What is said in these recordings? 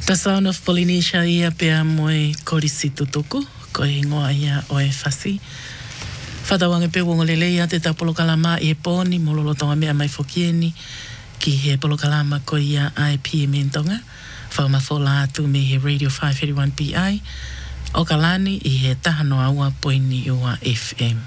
The Sound of Polynesia ia pea moe korisi tutuku, ko e ngoa ia o e whasi. Whatawange pe wongolele ia te tapolo kalama i e pōni, mololo tonga mea mai fokieni, ki he polo kalama ko ia ai pie mentonga, whakamawhola atu me he Radio 581 PI, o kalani i he tahano aua poini ua FM.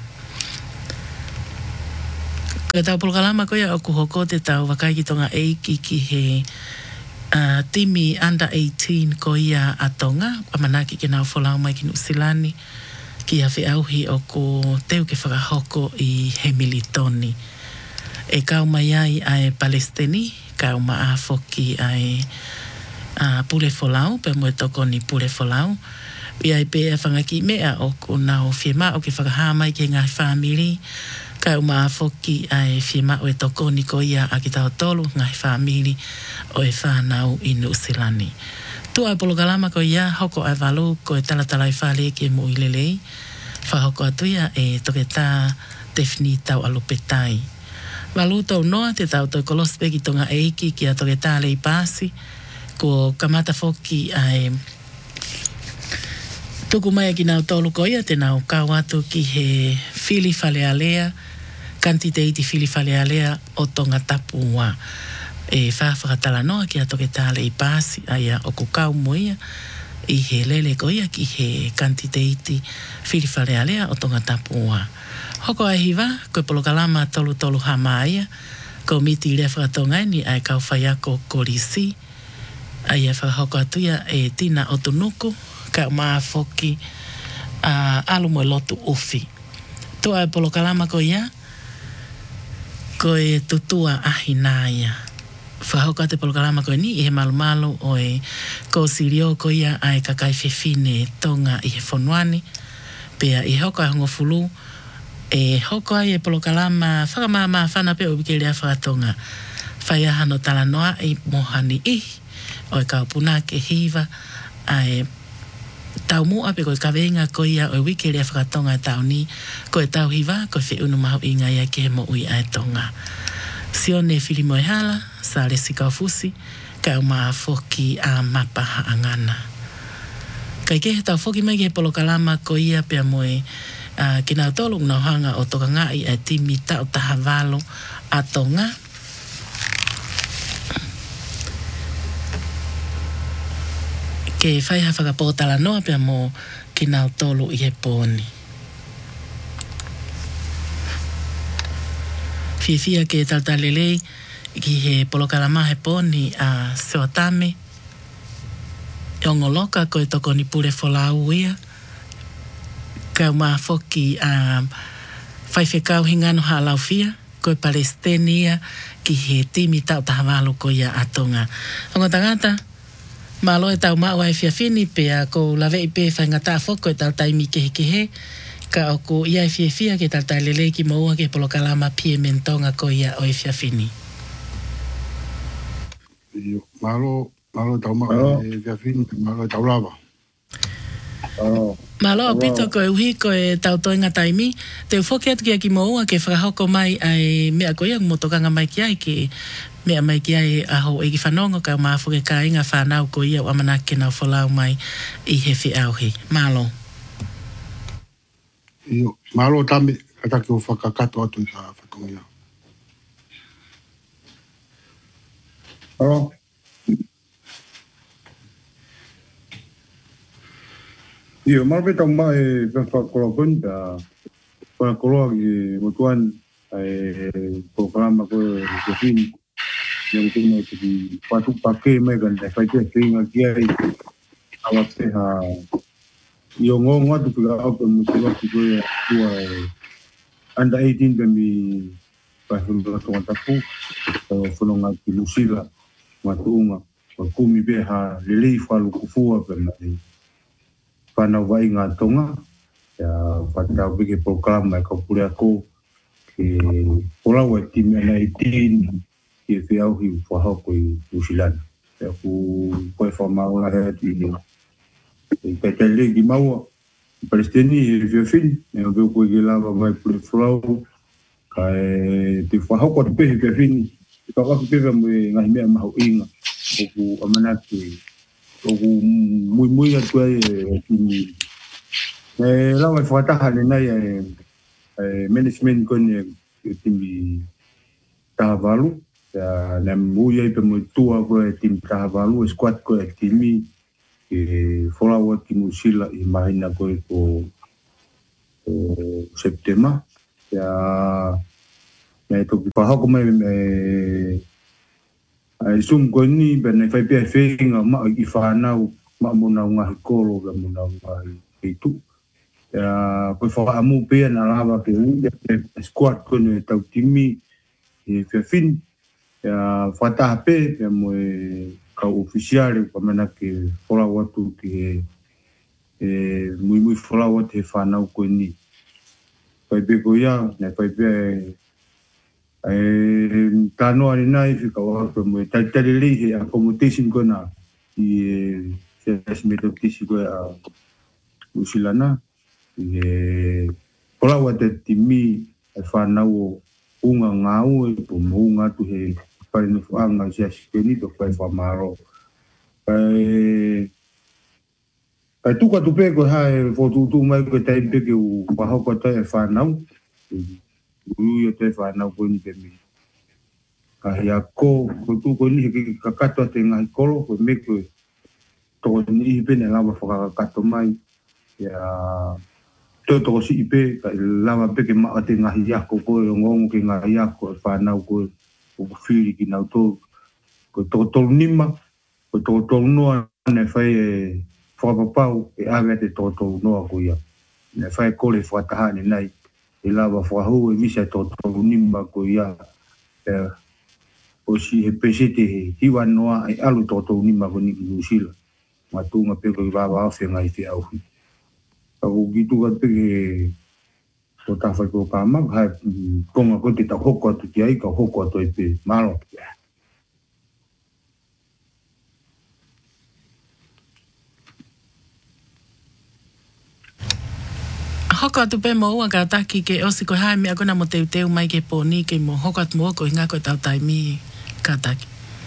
Ko tau polo kalama ko ia o kuhoko te tau wakai tonga eiki ki he timi under 18 ko ia atonga, amanaki ke nau wholau mai ki Nusilani, ki a whiauhi o ko teu ke whakahoko i he militoni. E kau mai ai ai Palestini, kau maa foki ai pule wholau, pe moe toko ni pule wholau. I ai pe e whangaki mea o ko nau whiema o ke whakahamai ke ngai whamiri, kau maa foki ai whiema o e toko ni ko ia a ki tau tolu ngai whamiri o e whanau i Nusilani. Tu ai polo kalama ko ia hoko ai walu ko e talatalai whale ke mo i lelei. Whahoko atuia e toke tā tefni tau alopetai. Walu tau noa te tau toi kolospeki tonga eiki ki a toke tā lei pāsi. Ko kamata foki ai tuku mai ki nau tolu ko ia te nau kau atu ki he fili whale alea, kantiteiti fili whale alea o tonga tapua. E whawhakatala noa ki a toke tāle i pāsi aia o kukau moia i he lele ko ia ki he kantiteiti whiriwhare alea o tonga tapua. Hoko ai hiwa, koe polo kalama tolu tolu hama aia, ko miti rea whakatongai ni ai kau whaiako korisi, aia whakahoko atuia e tina o tunuku, kau maa foki alu moe lotu ufi. To ai polo kalama ko ia, ko e tutua ahinaia. Whahoka te polo kalama koe ni i he malu o e ko sirio ko ia ai kakai whewhine tonga i he whonuani. Pea i hoko ai hongo fulu e hoko ai e polo kalama whakamama whana pe o wike lea whakatonga. Whaiahano tala noa i mohani i o e kaupuna ke hiva ai tau mua pe koe kawenga ko ia o e wike lea whakatonga e tau ni ko e tau hiva ko e whiunu mahu inga ia ke he mo ui ai tonga. Sione whiri moe hala, sare sika o fusi, kau maa foki a mapaha angana. Kai ke he tau foki mai ke he polo kalama ko ia pia moe ki nau tolu nau hanga o toka ngai e timi tau taha walo a tonga. Ke whaiha whakapotala noa pia mo ki nau tolu i he pōni. Fia ke taltalelei ki he polo kalama he pōni a Seotame. E ongoloka ko e toko ni pure wholau ia. Kau maa foki a whaiwhekau hingano halau fia. Ko e Palestinia ki he timi tau tahawalu ko ia atonga. Ongo tangata, malo e tau maa wai fia fini pea ko lawe i pe whaingata foko e tau taimi kehe. Ka o ko ia e fia ke tata lele ki maua ke polo kalama pie mentonga ko ia o e fia fini. Malo tau maa e fia fini, malo tau lava. Malo pito ko e uhi ko e tau toinga taimi, te ufoke atu kia ki maua ke whakahoko mai ai mea ko ia motokanga mai ki ai ke mea mai ki ai aho e ki whanongo ka maafuke ka inga whanau ko ia o amanake nau wholau mai i he whiauhi. Malo. Malo tame kataki o whakakato atu sa whakongia. Malo pe tau maa e whakakoroa konta whakakoroa ki motuan e proklama ko e kefini. Yang tino ki patu pake mai kan e whaitea whinga ki ai awa peha Iyo ngongo atu pika auto musiwa kikoe tua under 18 kami pahulu tonga tapu whanonga ki Lusila matuunga kumi beha lelei whalu kufua pena whanau wai ngā tonga whatau pike proklama e kaupure ako ki polau e timi ana 18 ki e whiauhi whahoko i Lusilana ku koe whamaunga hea tini kai tele ki maua Palestini e fiafini e o ko ke lava vai por flow kai te whahoko te pehe fiafini ka waka pehe mo ngai mea mahu inga o amanaki o muy atu ki la mai fata hale nai management ko ni timi Tahavalu ya na muy pe muy tua ko tim Tahavalu squad ko timi follow ki musila I mahina ko September ya na to pa ha ko mai ai sum ko ni ben fai pe feinga ma I whanau ma mona ngahi kolo ga mona ngahi itu ya ko fa amu pe na lava pe squad ko ni tau timi fe fin ya fata pe mo ka oficial ko mena ke fola watu ke muy fola watu whanau ko ni fai pe ko ya na fai pe tano ani nai fi ka wa mo tali li accommodation ko na se meto tisi ko usilana pola wa te timi whanau unga ngau po unga tu he pai no anga sia skeni to pai famaro pai tu ka tu pe ko ha fo tu mai ko tai pe ke u pa ho ko tai whanau ui o te whanau ko ni pe mi ka hea ko tu ko ni ke kakato te ngai kolo ko me ko to ni pe ne lava whakakato mai ya to si ipe ka lava pe ke ma te ngahi ako ko ngong ke ngahi ako whanau ko whiri ki nau tō ko tō nima ko tō noa ne whai whakapapau ave te tō noa ko ia ne whai kore whakatahane nei lava whahu visa tō nima ko ia o si he pesete he hiwa noa ai alu tō nima ko ni ki Nusila matunga pe ko lava awhi ngai te auhi Ako gitu ka peke ko tawhai ko kāmak, hai konga ko te tau hoko atu ki ai, ka hoko atu e pe malo. Hoko atu pe mo ua ka taki ke osi ko hai mea kona mo teu mai ke pōni ke mo hoko atu mo ko inga ko tau taimi ka taki.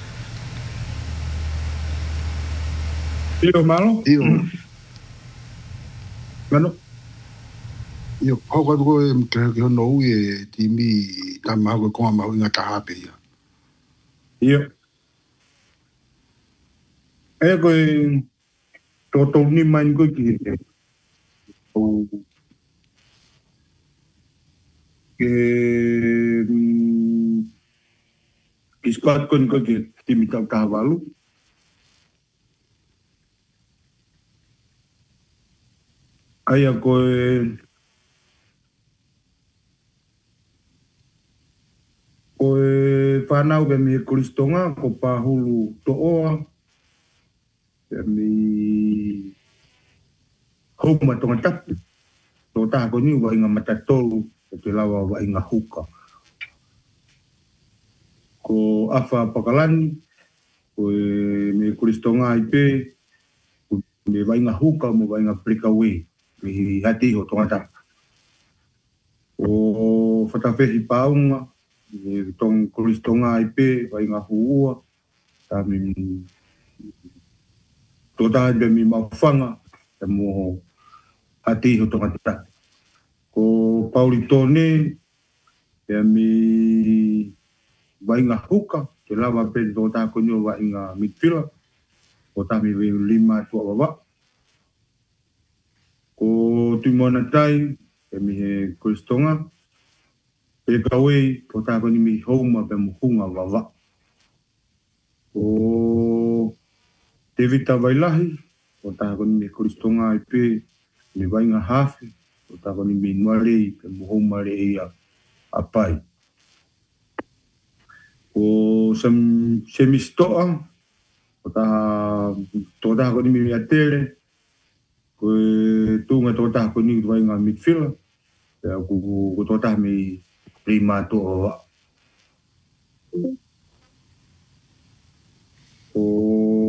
Io malo? Io. Mano? Io hoko atu ko ke hono ui e timi tama hako konga mahu inga tahape ia. Io. E koe tō ni mai koe ki ki squad koe koe ki timi tau Tahavalu. Aia koe whanau ke mi Kristonga ko pahulu to'oa ke mi homa tonga tapu tō taha ko ni wa inga matatolu ke te lawa wa inga huka ko awha pakalani ko mi Kristonga i pe me wa inga huka mo wa inga breakaway mi hati ho tonga tapu o whatawhehi paunga tong Kristonga i pe wa inga huua ta mi tō taha be mi mawhanga te mo hati ho tonga tapu ko Pauli Tone e mi wa inga huka te lawa pe tō taha ko nio wa inga midfielder ko taha mi lima tua wawa ko Tuimona Tai e mi he Kristonga e kawei ko taha ko ni mi homa pe mo hunga wawa ko Te Vita Wailahi ko taha ko ni mi Kristonga i pe mi wa inga hafi ko taha ko ni mi nuarei pe mo homa re ia apai ko semistoa ko taha ko ni mi atele ko tunga tō taha ko ni wa inga midfielder ko tō taha mi prima tō awa ko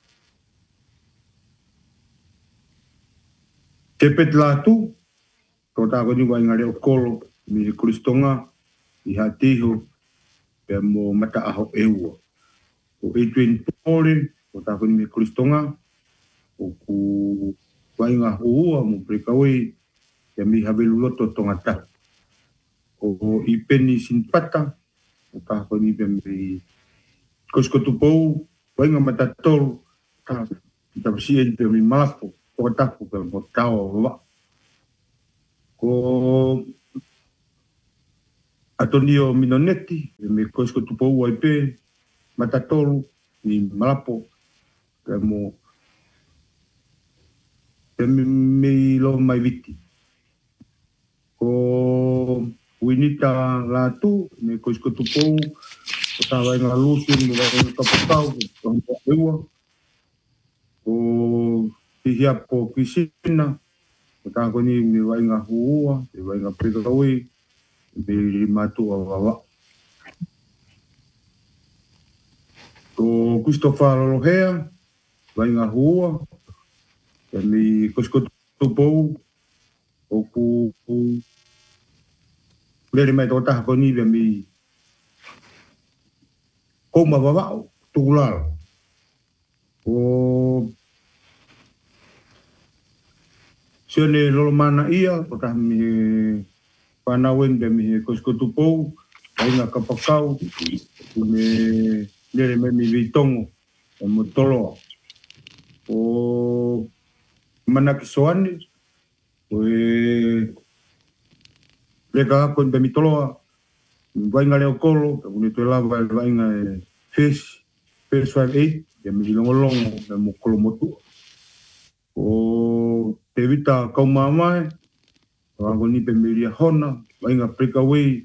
Tepet latu tō taha ko ni wa inga reo kolo mi Kristonga i hatiho pe mo mata aho eua ko Adrian Pole ko taha ko ni mi Kristonga o ku wainga huua mo Breakaway e mi havelu loto tongata. O i peni sin pata, o ka honi pe mi koskotupou, wainga matatolu, ka tapsi e pe mi malapo, o tapu pe mo tau wa. Ko atonio minoneti, me koskotupou ai pe matatolu, ni malapo, pe mo me lo mai viti. Ko winita la tu, me koskotupou, ko tawa inga lusu, me wainga kapakau, ko ewa, ko hihia po kisina, ko tawa ni me wainga huua, me wainga Breakaway, me rimatu awawa. Ko Christopher Lohea, wainga huua, me koskotupou, o ku lere mai tō taha koni vea mi kouma wawao, tukularo. O sione lolo mana ia, o taha mi whanawen vea mi koskotupou, wainga kapakau, me lere mai mi vitongo, e mo toloa. O manaki soane, o leka hako vea mi toloa, wainga leo kolo, kune tue lava wainga Fish 58, ya mi longolongo, ya mo kolo motu. O te vita kaumamae, wango ni pe miria hona, wainga Breakaway,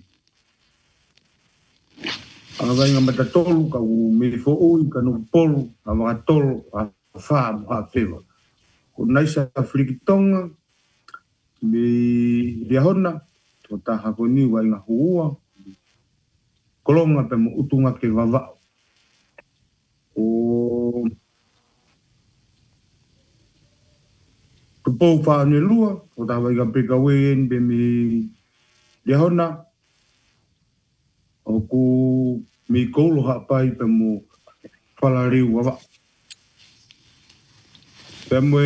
a wainga matatolu, ka u me fo ui, ka no polu, a wakatolu, a wha, a whiwa. O naisa Whirikitonga, me ria hona, o taha koni wainga huua, kolonga pe mo utunga ke wawao. O tupou whaane lua, o taha wainga Breakaway en be mi ria hona, o ku mi koulo hapai pe mo whalariu wawao. Pe mo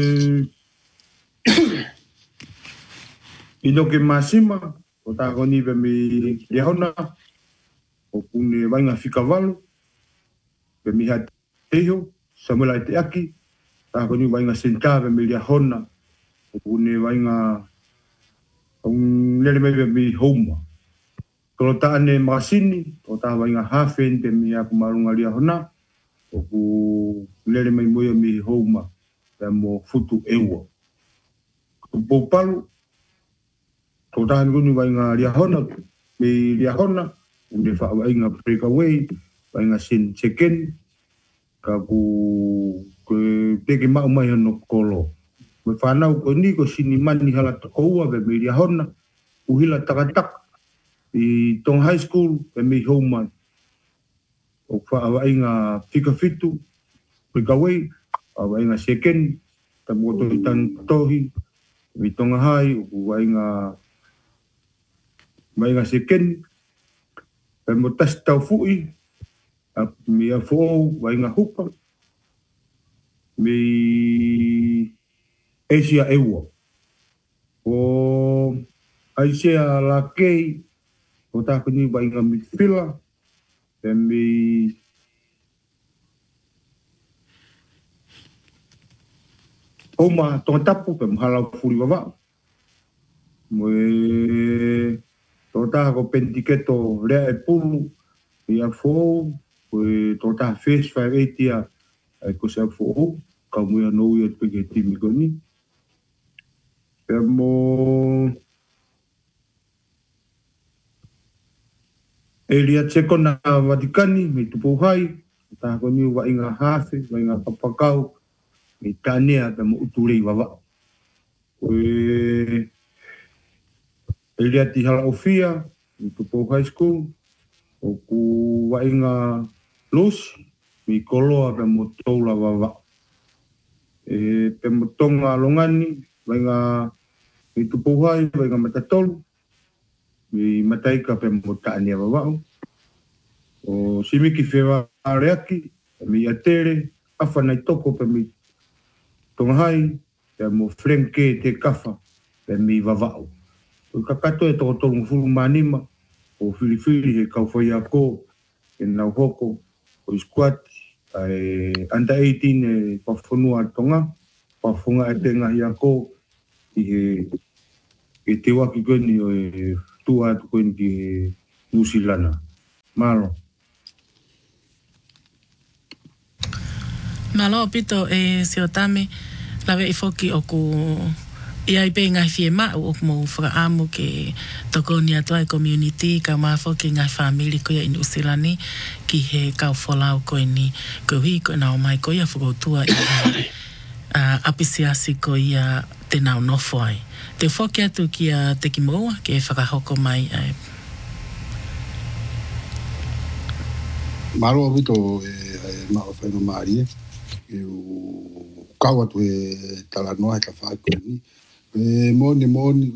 inoke masima, o taha koni pe mi ria hona, o kune wainga whikawalo, pe mi ha teho, Samuel ai te aki, taha koni wainga senta pe mi ria hona, o kune wainga lele mai pe mi houma. Kolo taane makasini, o taha wainga hafen pe mi aku marunga ria hona, o ku lele mai moia mi houma, pe mo futu ewa. Kupou palu, kolo taha nguni wainga ria hona, mi ria hona, unde wha wainga Breakaway, wainga sin seken, ka ku teke mau mai ano kolo. Me whanau ko ni ko sini mani hala takoua pe mi ria hona, uhila takatak, i tong high school pe mi houma. O wha wainga whikawhitu, Breakaway, a wainga seken, ta moto i tan tohi, mi tonga hai, o wainga seken, pe mo tas tau fui, a mi a fōu, wainga hupa, mi Asia ewa. O Aisia la kei, o tāku ni wainga mi whila, pe mi Oma tonga tapu, pe mhalau furi wawa. Moe tō taha ko pentiketo rea e pulu, i a fōu, tō taha Fish 58 ia, ai ko se a fōu, ka mui anō ia peke timi koni. Pe mo Elia Tseko na Vatikani, me tupu hai, taha koni wainga hafe, wainga papakau, me tānea pe mo uturei wawa. Elia Tihala Ofia, me tupu high school, o ku wainga Lus, me koloa pe mo toula wawa. Pe mo tonga longani, wainga me tupu hai, wainga matatolu, me mataika pe mo tānea wawa. O simiki whewa areaki, me atere, awhanai toko pe me Tongahai, pe mo flenke te kafa, pe mi vavao. O kakato e toko tolu fulu manima, o filifili he kauwhai ako, e nau hoko, o squat, under 18 e pawhanua tonga, pawhunga e te ngahi ako, i te waki koeni o e tua atu koeni ki Nusilana. Malo. Malo pito e Siotame lawe I foki o ku ia I pe ngai fie ma o mo whakaamu ke toko ni atua e community ka maa foki ngai family ko ia inu silani ki he kau wholau koe ni ko hui ko nao mai ko ia whakautua I he apisiasi ko ia te nao nofo ai. Te foki atu ki a te kimoa ke whakahoko mai ai. Malo vito mao whainga maari kau atu talanoa ka whaako ni. Moni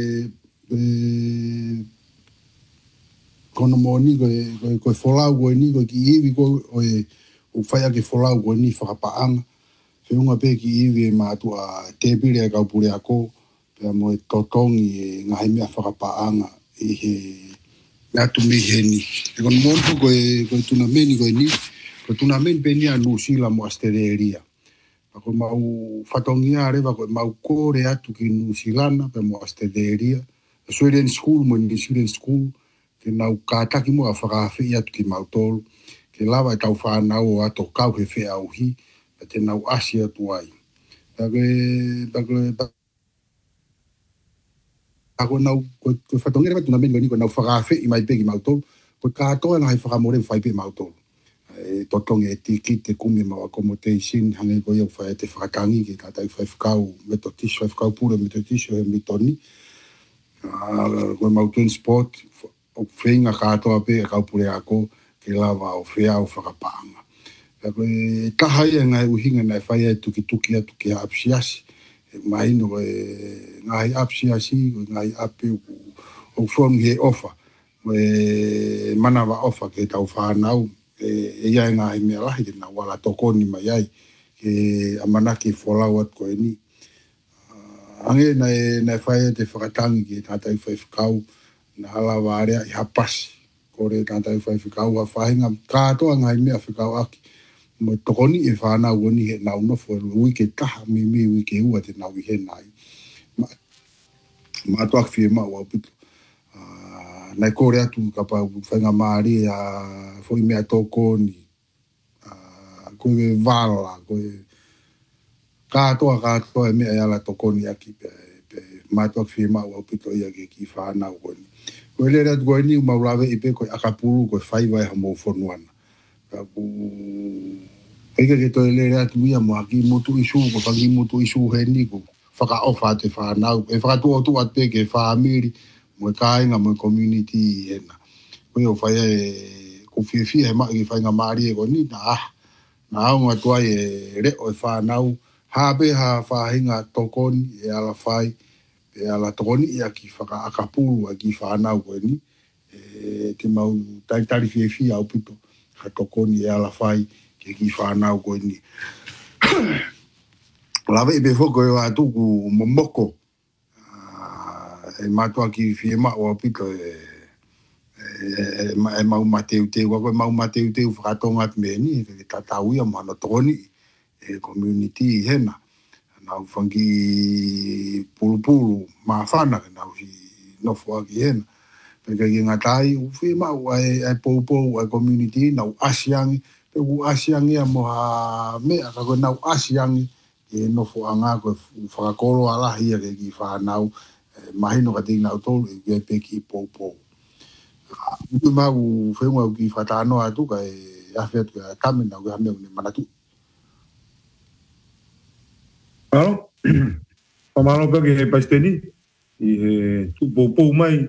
kono moni ko folau ko ni ko ki iwi ko o whaia ke folau ko ni whakapaanga. Whiunga pe ki iwi ma atua te pire ka upure ako pe mo totongi ngahi mea whakapaanga I he atu me he ni. Kono montu ko tuna meni ko ni ko tuna meni pe ni a Nusila mo Australia. Ako mau whatongia rewa ko mau kore atu ki Nusilana pe mo Australia. Sweden School mo New Zealand School ke nau kātaki mo a whakawhi atu ki mau tolu. Ke lawa tau whanau o ato kau he whea auhi te nau asi atu ai. Ako nau ko whatongia rewa tuna meni ko nau whakawhi I mai pe ki mau tolu. Ko kātoa ngai whakamore whai pe mau tolu. Totongi e tiki te kumi mau accommodation hange ko iau whae te whakatangi ki tātai whae whakau metodisho, whae whakau pura metodisho he mitoni. Ko mau transport, o whenga kātoa pe e kau pure ako ke lawa o whea o whakapaanga. Ko e tahai e ngai uhinga nai whae e tuki atu ki apsiasi. Mai no e ngai apsiasi, ngai api o whongi he ofa. E manawa ofa ke tau whanau. Ia ngā he mea lahi na wala tokoni mai ai ke amanaki wholau at koe ni. Ange nei whae te whakatangi ki tātai whae whakau na halawa area I hapasi. Kore tātai whae whakau a whahinga kātoa ngā he mea whakau aki. Mo tokoni e whanau oni he nau nofo e ui ke taha mi ui ke ua te nau I he nai. Mātua ki whie mau au pito. Nai kore atu ka pa whainga maari a whoi mea toko ni koe wala, koe kātoa e mea ala toko ni aki pe mātua ki whie mau au pito ia ki whanau koe ni. Koe lere atu koe ni maulawe I pe koe akapuru koe whaiwai ha mou whonuana. Eika ke toi lere atu ia mo haki mutu isu, ko whangi mutu isu he ni ko whakaofa te whanau. E whakatu atu at pe ke whaamiri mo kāinga mo community hena. Koe o whaia ko whiwhi he mai ki whainga maari e ko ni na aunga tuai e reo e whanau. Hape ha whahinga tokoni e ala whai. E ala tokoni I aki whaka akapuru a ki whanau koe ni. Te mau taitari whiwhi au pito. Ha tokoni e ala whai ke ki whanau koe ni. Lawe I pe whoko e wa tuku momoko. E matua ki whie mao au pito e mau mateu teu. Wako e mau mateu teu whakatonga at me ni. E tatau ia mana tokoni e community hena. Nau whangi pulu mawhana. Nau hi nofo aki hena. Peka ki ngatai whie mao e pou e community nau asiangi. Peku asiangi a moha mea kako nau asiangi. E nofo anga ko whakakolo alahi a ke ki whanau. Mahino ka tina utolu e peki pou. Utu mau whenua ki whatano atu ka e awhi atu ka kamena o ka hamea une manatu. Malo, pamalo peke he paisteni I he tu pou mai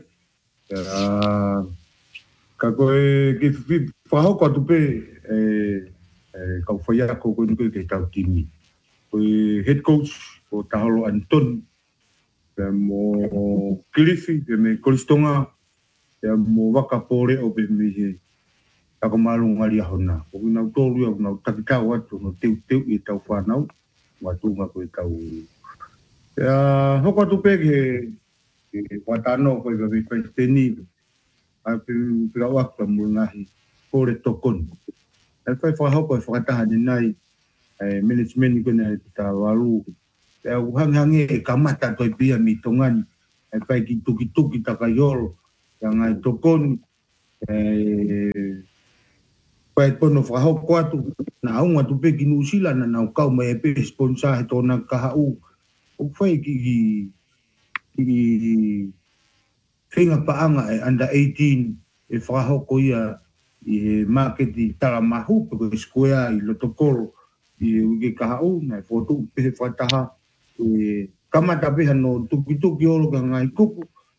ka koe ki whahoko atu pe kau whaia ko koe nuke ke tau timi. Koe head coach o Taholo Anton mo Kilifi, me Kolistonga, mo Wakapore o pe me he ako malu ngari ahona. O nau tolu au nau takitau atu no teu I tau whanau. watunga ko tau. Hoko atu peke watano ko i teni a pira waka mulnahi kore tokon. E whai whahoko e whakataha ni nai management ko na ta waru. E uhangi e kamata toi pia mi tongani. E whai ki tuki takayoro. Yang ai tokon pai pono whahoko atu na aunga tu peki nusila na nau kau mai e pe sponsor he tona kahau. O whai ki whinga paanga e under 18 e whahoko ia i market i Taramahu peko square i Lotokoro i uke kahau na e whotu pehe whataha e kamata peha no tuki oro ka ngai kuku